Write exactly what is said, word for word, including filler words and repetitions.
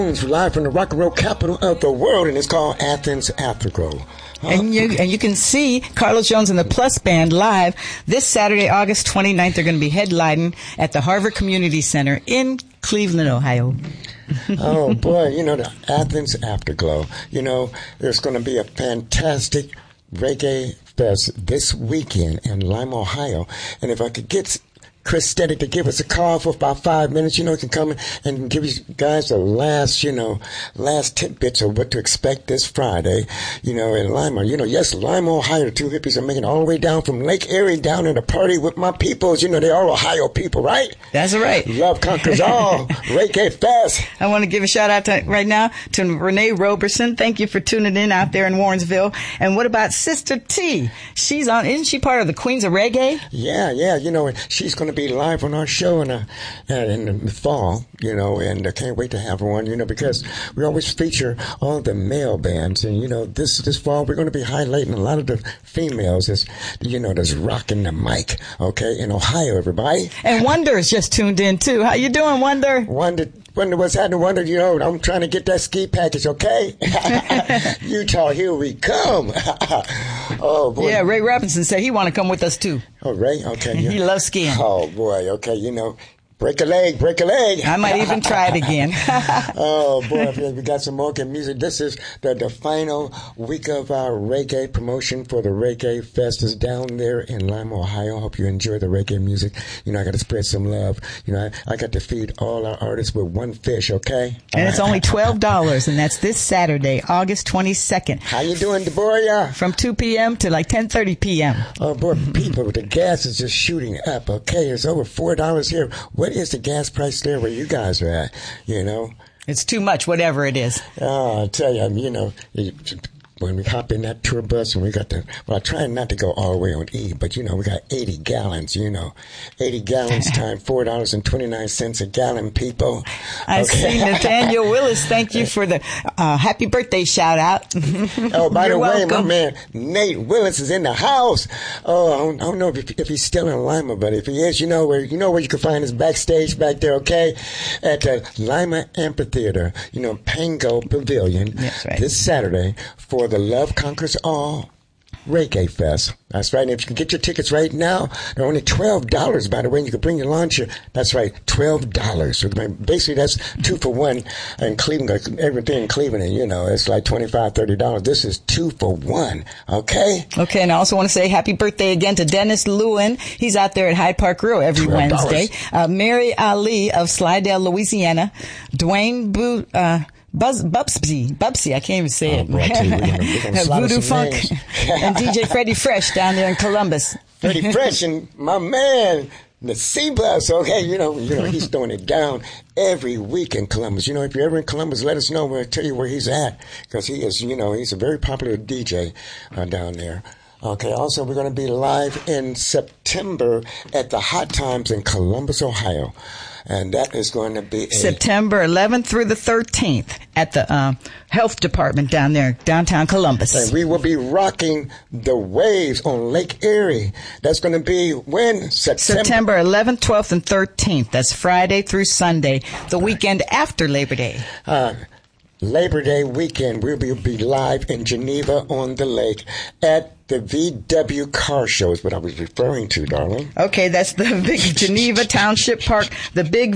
Live from the rock and roll capital of the world, and it's called Athens Afterglow. Huh? And you and you can see Carlos Jones and the Plus Band live this Saturday, August twenty-ninth. They're going to be headlining at the Harvard Community Center in Cleveland, Ohio. Oh, boy, you know, the Athens Afterglow. You know, there's going to be a fantastic reggae fest this weekend in Lima, Ohio. And if I could get Chris Steady to give us a call for about five minutes, you know, he can come and give you guys the last, you know, last tidbits of what to expect this Friday, you know, in Lima. You know, yes, Lima, Ohio, the two hippies are making it all the way down from Lake Erie down in the party with my peoples. You know, they're all Ohio people, right? That's right. Love conquers all. Reggae Fest. I want to give a shout out to, right now to Renee Roberson. Thank you for tuning in out there in Warrensville. And what about Sister T? She's on, isn't she part of the Queens of Reggae? Yeah, yeah, you know, she's going to be live on our show in, a, in the fall, you know, and I can't wait to have her on, you know, because we always feature all the male bands, and, you know, this this fall we're going to be highlighting a lot of the females that's, you know, that's rocking the mic, okay, in Ohio, everybody. And Wonder is just tuned in, too. How you doing, Wonder? Wonder, Wonder what's happening, Wonder, you know, I'm trying to get that ski package, okay? Utah, here we come. Oh, boy. Yeah, Ray Robinson said he want to come with us, too. Oh, Ray? Okay. Yeah. He loves skiing. Oh, boy. Okay. You know, break a leg, break a leg. I might even try it again. Oh, boy. We got some more good music. This is the, the final week of our reggae promotion for the Reggae Fest is down there in Lima, Ohio. Hope you enjoy the reggae music. You know, I got to spread some love. You know, I, I got to feed all our artists with one fish, okay? And it's only twelve dollars, and that's this Saturday, August twenty-second. How you doing, Deborah? From two p.m. to like ten thirty p.m. Oh, boy, people, the gas is just shooting up, okay? It's over four dollars here. What is the gas price there where you guys are at, you know? It's too much, whatever it is. Oh, I tell you, you know, when we hop in that tour bus and we got the, well, I try not to go all the way on E, but, you know, we got eighty gallons, you know. eighty gallons times four dollars and twenty-nine cents a gallon, people. I okay. see Nathaniel Willis. Thank you for the uh, happy birthday shout out. Oh, by You're the way, welcome. my man Nate Willis is in the house. Oh, I don't, I don't know if, if he's still in Lima, but if he is, you know where you know where you can find us backstage back there, okay? At the Lima Amphitheater, you know, Pango Pavilion. That's right. This Saturday for the Love Conquers All Reggae Fest. That's right. And if you can get your tickets right now, they're only twelve dollars, by the way. And you can bring your lunch. That's right, twelve dollars. So basically, that's two for one in Cleveland. Everything in Cleveland, you know, it's like twenty-five dollars, thirty dollars. This is two for one, okay? Okay, and I also want to say happy birthday again to Dennis Lewin. He's out there at Hyde Park Grill every twelve dollars. Wednesday. Uh, Mary Ali of Slidell, Louisiana. Dwayne Boo... Uh, Buzz, Bubsy, Bubsy, I can't even say oh, it. Boy, I tell you, we're gonna, we're gonna slaughter Voodoo some Funk names. and D J Freddie Fresh down there in Columbus. Freddie Fresh and my man, the C-Bus, okay? You know, you know, he's throwing it down every week in Columbus. You know, if you're ever in Columbus, let us know. We'll tell you where he's at because he is, you know, he's a very popular D J uh, down there. Okay, also, we're going to be live in September at the Hot Times in Columbus, Ohio. And that is going to be a September eleventh through the thirteenth at the uh, health department down there, downtown Columbus. And we will be rocking the waves on Lake Erie. That's going to be when? September. September eleventh, twelfth, and thirteenth. That's Friday through Sunday, the weekend after Labor Day. Uh, Labor Day weekend, we'll be, be live in Geneva on the lake at the V W Car Show is what I was referring to, darling. Okay, that's the big Geneva Township Park, the big